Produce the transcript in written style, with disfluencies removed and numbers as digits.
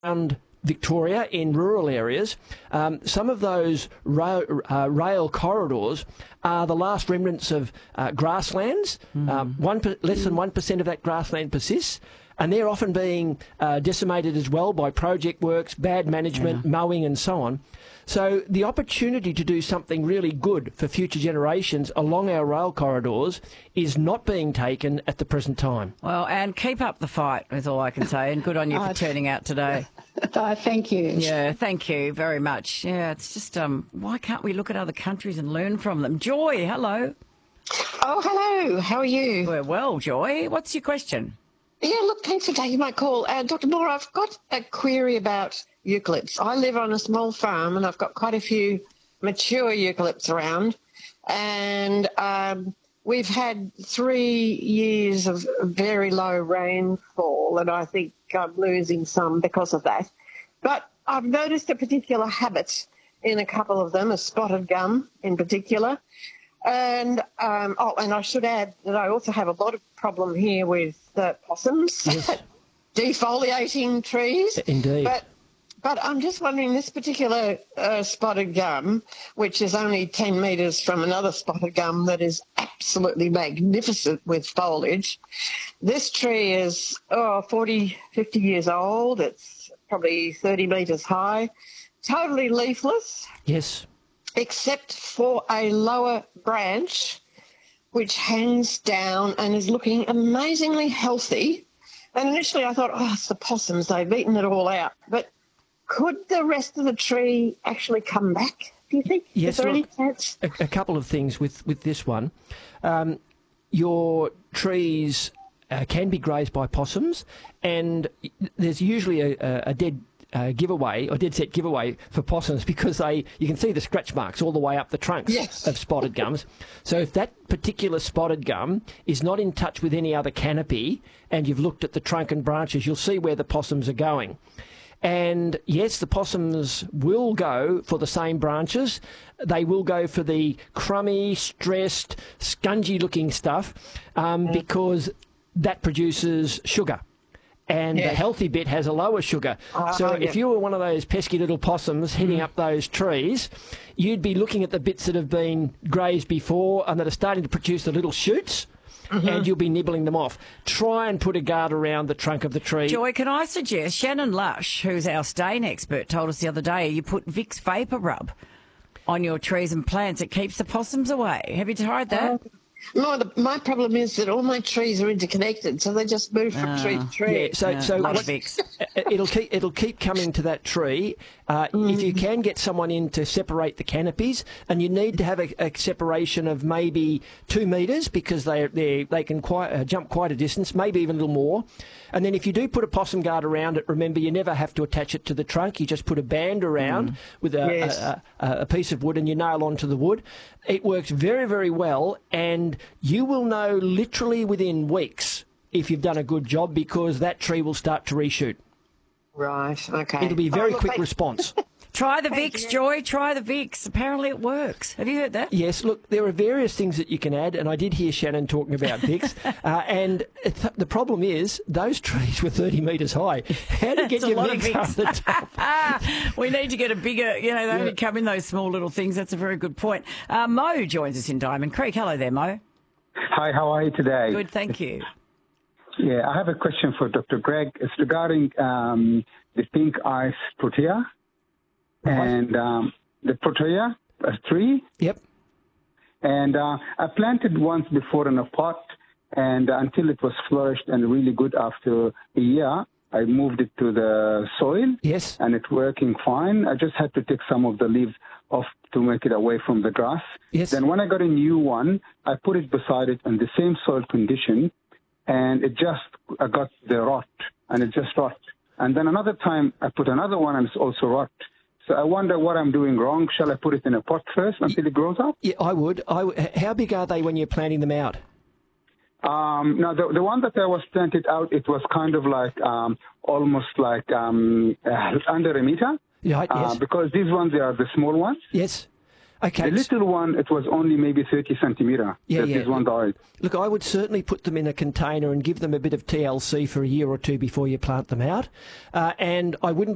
around Victoria in rural areas, some of those rail corridors are the last remnants of grasslands. Less than 1% of that grassland persists, and they're often being decimated as well by project works, bad management, mowing and so on. So the opportunity to do something really good for future generations along our rail corridors is not being taken at the present time. Well, and keep up the fight is all I can say, and good on you for turning out today. Thank you. Yeah, thank you very much. Yeah, it's just, why can't we look at other countries and learn from them? Joy, hello. Oh, hello. How are you? We're well, Joy. What's your question? Yeah, look, thanks for taking my call. Dr. Moore, I've got a query about eucalypts. I live on a small farm and I've got quite a few mature eucalypts around, and we've had 3 years of very low rainfall, and I think I'm losing some because of that. But I've noticed a particular habit in a couple of them, a spotted gum in particular. And and I should add that I also have a lot of problem here with possums, defoliating trees. Indeed. But I'm just wondering, this particular spotted gum, which is only 10 metres from another spotted gum that is absolutely magnificent with foliage, this tree is 40, 50 years old. It's probably 30 metres high, totally leafless. Yes. Except for a lower branch which hangs down and is looking amazingly healthy. And initially I thought, it's the possums, they've eaten it all out. But could the rest of the tree actually come back, do you think? Yes, is there any chance? A couple of things with this one. Your trees can be grazed by possums, and there's usually a dead set giveaway for possums, because you can see the scratch marks all the way up the trunks of spotted gums. So if that particular spotted gum is not in touch with any other canopy and you've looked at the trunk and branches, you'll see where the possums are going. And yes, the possums will go for the same branches. They will go for the crummy, stressed, scungy-looking stuff because that produces sugar. And the healthy bit has a lower sugar. So if you were one of those pesky little possums heading up those trees, you'd be looking at the bits that have been grazed before and that are starting to produce the little shoots, and you'll be nibbling them off. Try and put a guard around the trunk of the tree. Joy, can I suggest, Shannon Lush, who's our stain expert, told us the other day, you put Vicks Vapor Rub on your trees and plants. It keeps the possums away. Have you tried that? No, my problem is that all my trees are interconnected, so they just move from tree to tree. Yeah, so it'll keep coming to that tree. If you can get someone in to separate the canopies, and you need to have a separation of maybe 2 metres, because they can jump quite a distance, maybe even a little more. And then if you do put a possum guard around it, remember you never have to attach it to the trunk. You just put a band around with a piece of wood, and you nail onto the wood. It works very, very well, and you will know literally within weeks if you've done a good job, because that tree will start to reshoot. Right, okay. It'll be a very quick response. Try the Vicks, Joy. Try the Vicks. Apparently it works. Have you heard that? Yes, look, there are various things that you can add, and I did hear Shannon talking about Vicks. And the problem is, those trees were 30 metres high. How do you get your Vicks up the top? We need to get a bigger, they only come in those small little things. That's a very good point. Mo joins us in Diamond Creek. Hello there, Mo. Hi, how are you today? Good, thank you. Yeah, I have a question for Dr. Greg. It's regarding the pink ice protea. And the protea, a tree. Yep. And I planted once before in a pot, and until it was flourished and really good after a year, I moved it to the soil. Yes. And it's working fine. I just had to take some of the leaves off to make it away from the grass. Yes. Then when I got a new one, I put it beside it in the same soil condition, and I got the rot, and it just rot. And then another time I put another one, and it's also rot. So I wonder what I'm doing wrong. Shall I put it in a pot first until it grows up? Yeah, I would. How big are they when you're planting them out? No, the one that I was planted out, it was kind of like almost like under a meter. Yeah, yes. Because these ones, they are the small ones. Yes. Okay. The little one, it was only maybe 30 centimetre. This one died. Look, I would certainly put them in a container and give them a bit of TLC for a year or two before you plant them out. And I wouldn't